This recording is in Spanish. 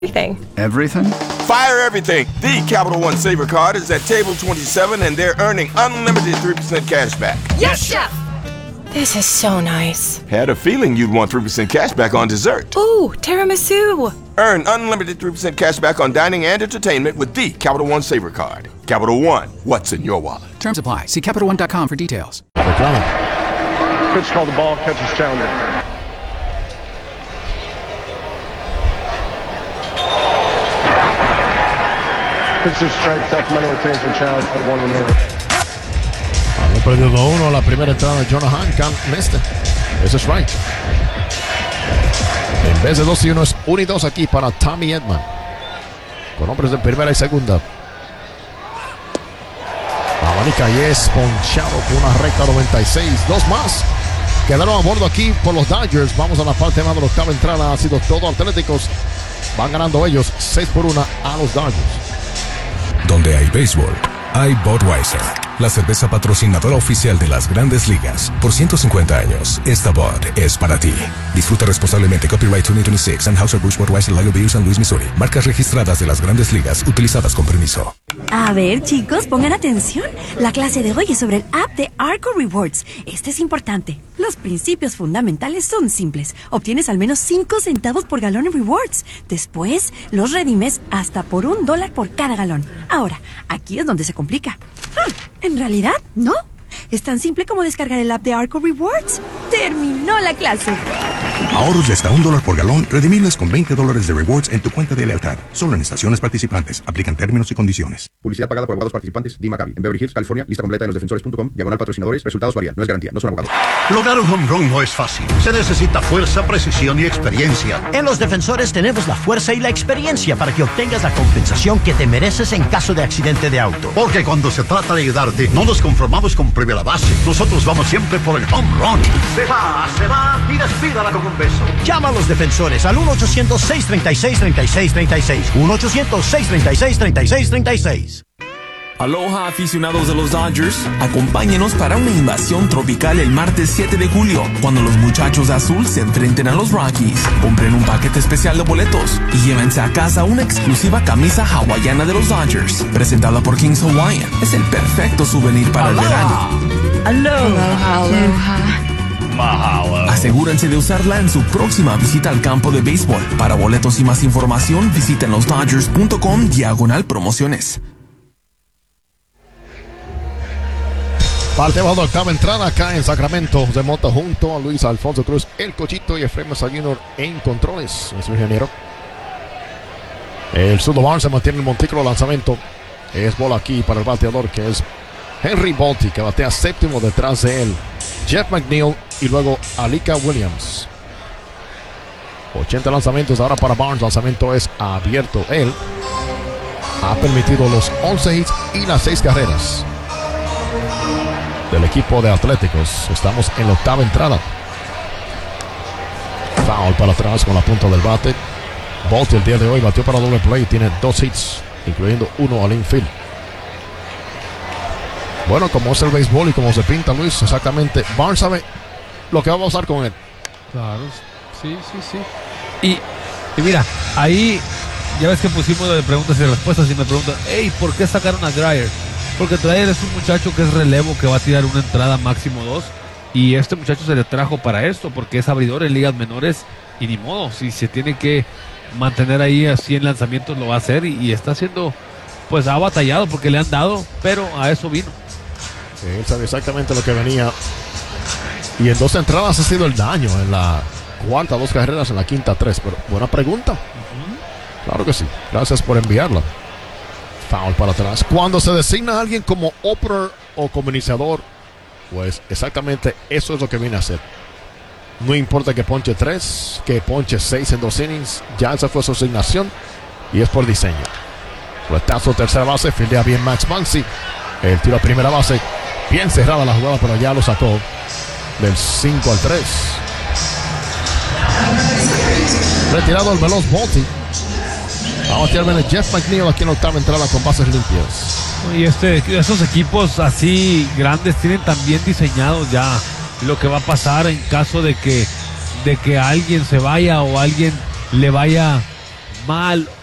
Everything. Everything? Fire everything. The Capital One Saver Card is at table 27 and they're earning unlimited 3% cash back. Yes, Chef! This is so nice. Had a feeling you'd want 3% cash back on dessert. Ooh, tiramisu. Earn unlimited 3% cash back on dining and entertainment with the Capital One Saver Card. Capital One, what's in your wallet? Terms apply. See CapitalOne.com for details. Pitch called the ball, catches Challenger. Pitch is strike, Sacramento retains the challenge for 1 minute. Han perdido 1 la primera entrada de Jonathan Neste. Ese es right. En vez de 2 y 1 es 1 y 2 aquí para Tommy Edman. Con hombres de primera y segunda. Abanica y es ponchado con una recta 96. 2 más. Quedaron a bordo aquí por los Dodgers. Vamos a la parte más de la octava entrada. Ha sido todo Atléticos. Van ganando ellos 6-1 a los Dodgers. Donde hay béisbol, hay Budweiser, la cerveza patrocinadora oficial de las Grandes Ligas. Por 150 años, esta Bud es para ti. Disfruta responsablemente. Copyright 2026, Anheuser-Busch Budweiser Lager Beer, San Luis, Missouri. Marcas registradas de las Grandes Ligas, utilizadas con permiso. A ver, chicos, pongan atención. La clase de hoy es sobre el app de Arco Rewards. Este es importante. Los principios fundamentales son simples. Obtienes al menos 5 centavos por galón en rewards. Después, los redimes hasta por $1 por cada galón. Ahora, aquí es donde se complica. En realidad, no. Es tan simple como descargar el app de Arco Rewards. ¡Terminó la clase! Ahorros de hasta $1 por galón, redimibles con $20 de rewards en tu cuenta de lealtad. Solo en estaciones participantes. Aplican términos y condiciones. Publicidad pagada por abogados participantes. D. Maccabi. En Beverly Hills, California. Lista completa en losdefensores.com. /patrocinadores. Resultados varían. No es garantía. No son abogados. Lograr un home run no es fácil. Se necesita fuerza, precisión y experiencia. En Los Defensores tenemos la fuerza y la experiencia para que obtengas la compensación que te mereces en caso de accidente de auto. Porque cuando se trata de ayudarte, no nos conformamos con primera base. Nosotros vamos siempre por el home run. Se va y despídala con un beso. Llama a Los Defensores al 1-800-636-3636. 1-800-636-3636. Aloha, aficionados de los Dodgers. Acompáñenos para una invasión tropical el martes 7 de julio, cuando los muchachos de azul se enfrenten a los Rockies. Compren un paquete especial de boletos y llévense a casa una exclusiva camisa hawaiana de los Dodgers, presentada por Kings Hawaiian. Es el perfecto souvenir para el verano. Aloha. Mahalo. Asegúrense de usarla en su próxima visita al campo de béisbol. Para boletos y más información, visiten losdodgers.com/promociones. Parte bajo de octava entrada acá en Sacramento. Se monta junto a Luis Alfonso Cruz, el Cochito y Efraín Mesa Jr. en controles. Es su ingeniero. El zurdo Barnes se mantiene en el montículo. Lanzamiento es bola aquí para el bateador, que es Henry Bolty, que batea séptimo. Detrás de él Jeff McNeil y luego Alika Williams. 80 lanzamientos ahora para Barnes. Lanzamiento es abierto. Él ha permitido los 11 hits y las 6 carreras del equipo de Atléticos. Estamos en la octava entrada. Foul para atrás con la punta del bate. Bolty el día de hoy batió para doble play y tiene 2 hits, incluyendo 1 al infield. Bueno, como es el béisbol y como se pinta, Luis, exactamente. Barnes sabe lo que va a pasar con él. Claro, sí. Y mira, ahí ya ves que pusimos de preguntas y respuestas y me preguntan, hey, ¿por qué sacaron a Dreyer? Porque Dreyer es un muchacho que es relevo, que va a tirar una entrada máximo 2. Y este muchacho se le trajo para esto, porque es abridor en ligas menores. Y ni modo, si se tiene que mantener ahí así en lanzamientos, lo va a hacer. Y está haciendo, pues ha batallado porque le han dado, pero a eso vino. Sí, él sabe exactamente lo que venía. Y en 2 entradas ha sido el daño. En la cuarta 2 carreras, en la quinta 3. Pero buena pregunta. Claro que sí. Gracias por enviarla. Foul para atrás. Cuando se designa a alguien como opener o como iniciador, pues exactamente eso es lo que viene a hacer. No importa que ponche 3, que ponche 6 en 2 innings. Ya esa fue su asignación y es por diseño. Retazo tercera base. Fildea bien Max Muncy. El tiro a primera base. Bien cerrada la jugada, pero ya lo sacó del 5 al 3. Retirado el veloz Bolty. Vamos a tirar Jeff McNeil aquí en la octava entrada con bases limpias. Y estos equipos así grandes tienen también diseñados ya lo que va a pasar en caso de que alguien se vaya o alguien le vaya mal